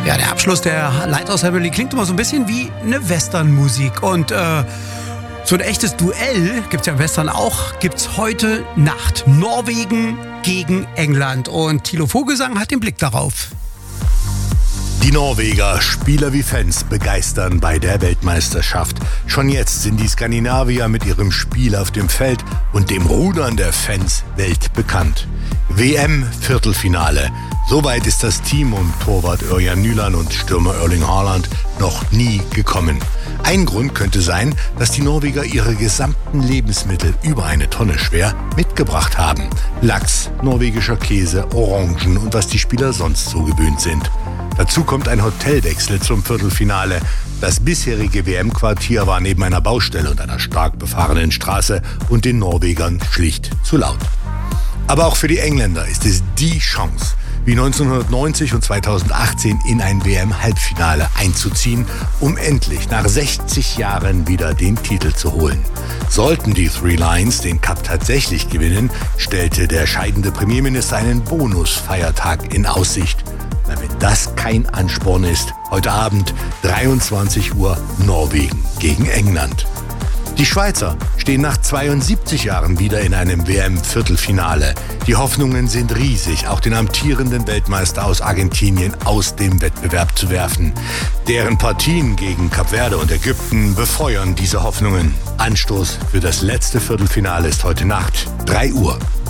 Ja, der Abschluss der Lighthouse Family klingt immer so ein bisschen wie eine Westernmusik. Und so ein echtes Duell gibt's ja im Western auch, gibt's heute Nacht. Norwegen gegen England. Und Thilo Vogelsang hat den Blick darauf. Die Norweger, Spieler wie Fans, begeistern bei der Weltmeisterschaft. Schon jetzt sind die Skandinavier mit ihrem Spiel auf dem Feld und dem Rudern der Fans weltbekannt. WM-Viertelfinale. Soweit ist das Team um Torwart Örjan Nyland und Stürmer Erling Haaland noch nie gekommen. Ein Grund könnte sein, dass die Norweger ihre gesamten Lebensmittel über 1 Tonne schwer mitgebracht haben. Lachs, norwegischer Käse, Orangen und was die Spieler sonst so gewöhnt sind. Dazu kommt ein Hotelwechsel zum Viertelfinale. Das bisherige WM-Quartier war neben einer Baustelle und einer stark befahrenen Straße und den Norwegern schlicht zu laut. Aber auch für die Engländer ist es die Chance, wie 1990 und 2018 in ein WM-Halbfinale einzuziehen, um endlich nach 60 Jahren wieder den Titel zu holen. Sollten die Three Lions den Cup tatsächlich gewinnen, stellte der scheidende Premierminister einen Bonusfeiertag in Aussicht. Na, wenn das kein Ansporn ist, heute Abend 23 Uhr Norwegen gegen England. Die Schweizer stehen nach 72 Jahren wieder in einem WM-Viertelfinale. Die Hoffnungen sind riesig, auch den amtierenden Weltmeister aus Argentinien aus dem Wettbewerb zu werfen. Deren Partien gegen Kap Verde und Ägypten befeuern diese Hoffnungen. Anstoß für das letzte Viertelfinale ist heute Nacht, 3 Uhr.